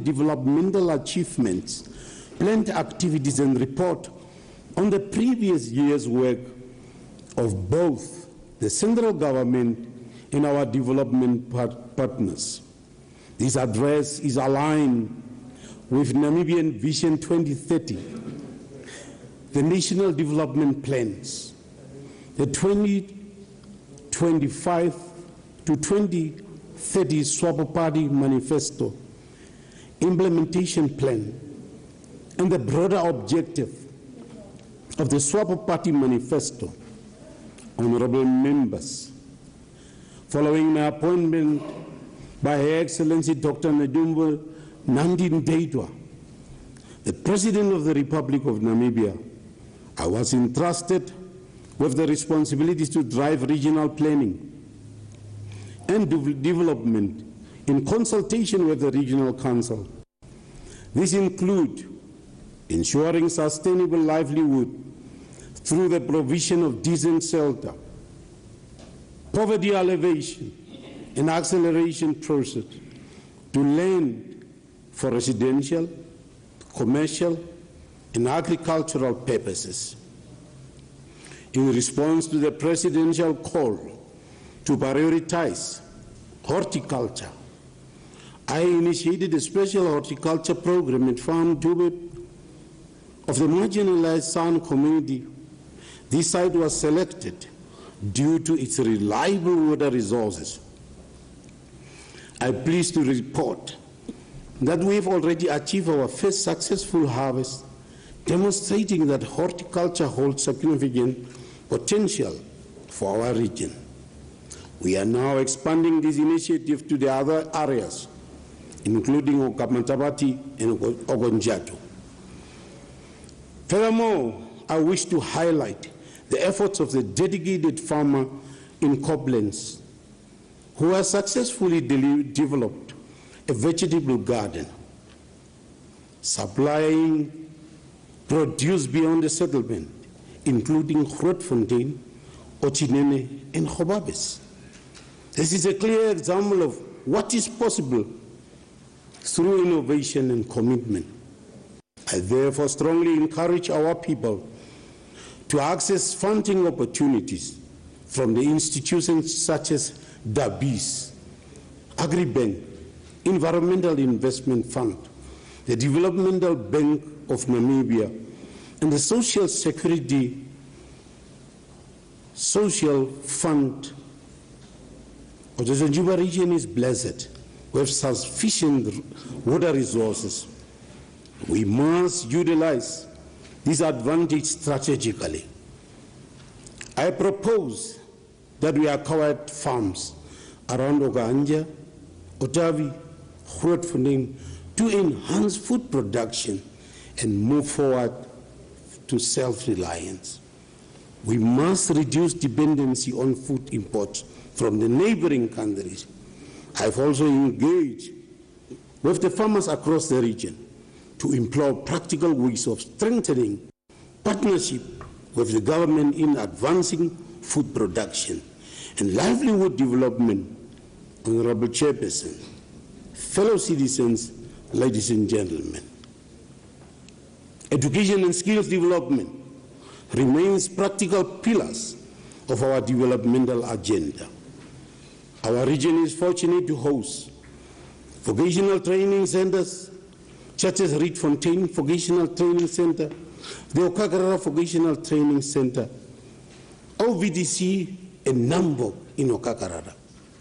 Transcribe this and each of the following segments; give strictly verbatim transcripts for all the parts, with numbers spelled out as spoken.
developmental achievements, planned activities, and report on the previous year's work of both the central government and our development part partners. This address is aligned with Namibian Vision twenty thirty, the National Development Plans, the twenty twenty-five to twenty thirty SWAPO Party Manifesto, Implementation Plan, and the broader objective of the SWAPO Party Manifesto. Honorable members, following my appointment by Her Excellency Doctor Nedumbo Nandi-Ndaitwah, the President of the Republic of Namibia, I was entrusted with the responsibilities to drive regional planning and de development in consultation with the Regional Council. These include ensuring sustainable livelihood through the provision of decent shelter, poverty alleviation, and acceleration process to land for residential, commercial, and agricultural purposes. In response to the presidential call to prioritize horticulture, I initiated a special horticulture program at Farm Dube of the marginalized San community. This site was selected due to its reliable water resources. I'm pleased to report that we've already achieved our first successful harvest, demonstrating that horticulture holds significant potential for our region. We are now expanding this initiative to the other areas, including Okamantabati and Ogonjato. Furthermore, I wish to highlight the efforts of the dedicated farmer in Koblenz, who has successfully de developed a vegetable garden, supplying produce beyond the settlement, including Grootfontein, Ochinene, and Khobabes. This is a clear example of what is possible through innovation and commitment. I therefore strongly encourage our people to access funding opportunities from the institutions such as DABIS, Agribank, Environmental Investment Fund, the Developmental Bank of Namibia, and the Social Security Social Fund of the Zanzibar region is blessed with sufficient water resources. We must utilize this advantage strategically. I propose that we acquire farms around Oganja, Otavi, Grootfontein to enhance food production and move forward to self-reliance. We must reduce dependency on food imports from the neighboring countries. I've also engaged with the farmers across the region to employ practical ways of strengthening partnership with the government in advancing food production and livelihood development. Honorable Chairperson, fellow citizens, ladies and gentlemen, education and skills development remains practical pillars of our developmental agenda. Our region is fortunate to host vocational training centers such as Rietfontein Vocational Training Center, the Okakarara Vocational Training Center, O V D C, and Nambo in Okakarara.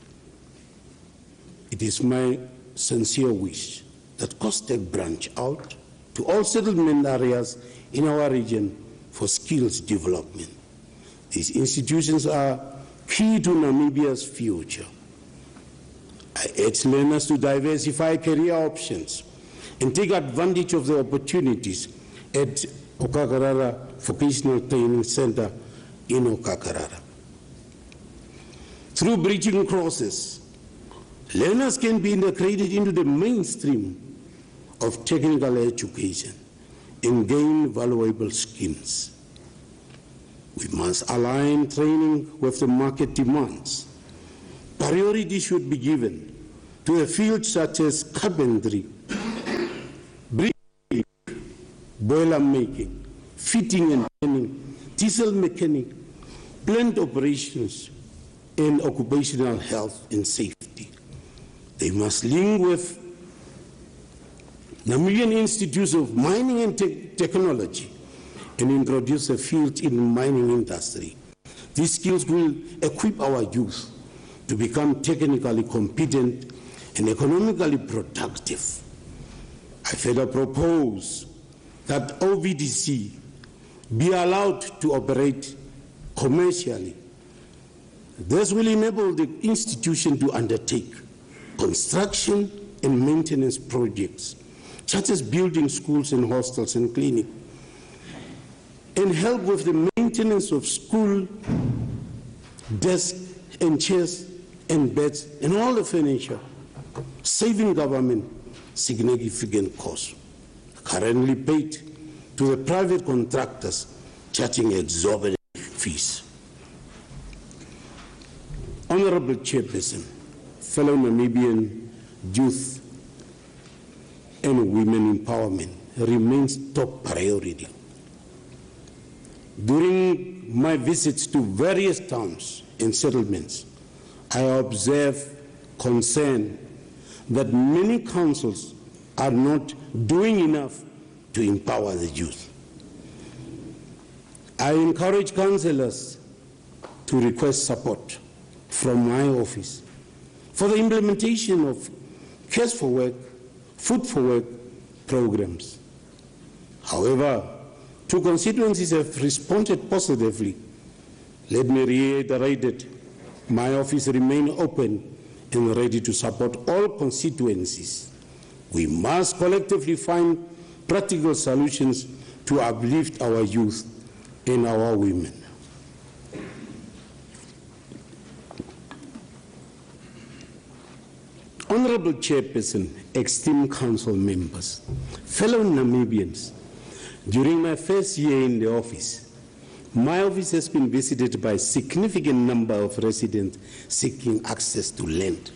It is my sincere wish that COSTECH branch out to all settlement areas in our region for skills development. These institutions are key to Namibia's future. I urge learners to diversify career options and take advantage of the opportunities at Okakarara Vocational Training Center in Okakarara. Through bridging courses, learners can be integrated into the mainstream of technical education and gain valuable skills. We must align training with the market demands. Priority should be given to a field such as carpentry, boiler making, fitting and turning, diesel mechanic, plant operations, and occupational health and safety. They must link with Namibian Institutes of Mining and Te- Technology and introduce a field in mining industry. These skills will equip our youth to become technically competent and economically productive. I further propose that O V D C be allowed to operate commercially. This will enable the institution to undertake construction and maintenance projects, such as building schools and hostels and clinics, and help with the maintenance of school desks and chairs and beds and all the furniture, saving government significant costs currently paid to the private contractors charging exorbitant fees. Honorable Chairperson, fellow Namibian youth and women empowerment remains top priority. During my visits to various towns and settlements, I observe concern that many councils are not doing enough to empower the youth. I encourage councillors to request support from my office for the implementation of Cares for Work, Food for Work programs. However, two constituencies have responded positively. Let me reiterate that my office remains open and ready to support all constituencies. We must collectively find practical solutions to uplift our youth and our women. Honorable Chairperson, esteemed council members, fellow Namibians, during my first year in the office, my office has been visited by a significant number of residents seeking access to land.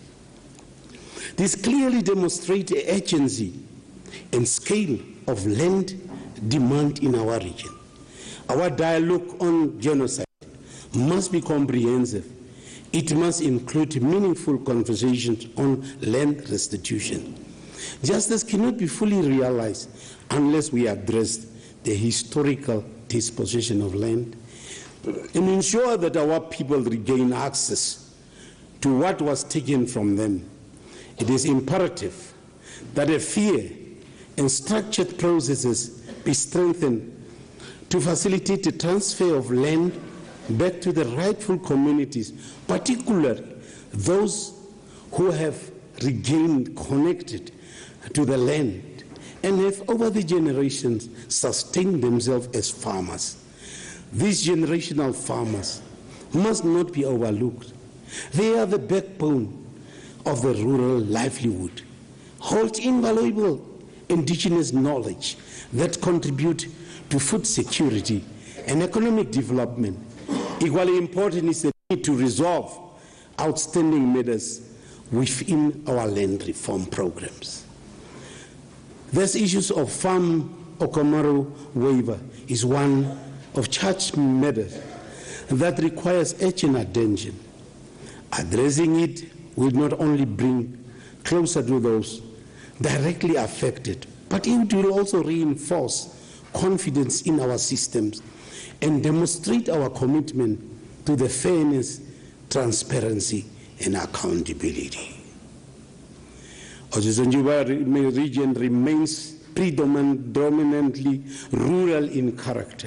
This clearly demonstrates the urgency and scale of land demand in our region. Our dialogue on genocide must be comprehensive. It must include meaningful conversations on land restitution. Justice cannot be fully realized unless we address the historical disposition of land and ensure that our people regain access to what was taken from them. It is imperative that a fair and structured processes be strengthened to facilitate the transfer of land back to the rightful communities, particularly those who have regained connected to the land and have over the generations sustained themselves as farmers. These generational farmers must not be overlooked. They are the backbone of the rural livelihood, hold invaluable indigenous knowledge that contribute to food security and economic development. Equally important is the need to resolve outstanding matters within our land reform programs. These issues of farm Okomaru waiver is one of such matters that requires urgent attention. Addressing it will not only bring closer to those directly affected, but it will also reinforce confidence in our systems and demonstrate our commitment to the fairness, transparency, and accountability. Otjisanjuba region remains predominantly rural in character.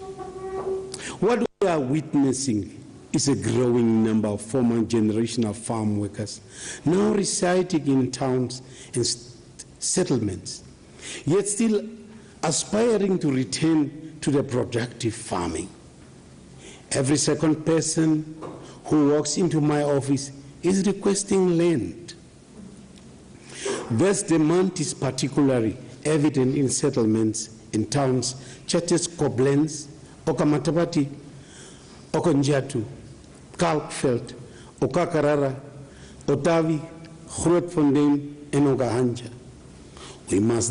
What we are witnessing is a growing number of former generational farm workers now residing in towns and settlements, yet still aspiring to return to the productive farming. Every second person who walks into my office is requesting land. This demand is particularly evident in settlements in towns such as Koblenz, Okamatapati, Okonjatu, Kalkveld, Okakarara, Otavi, Grootfontein, and Okahanja. We must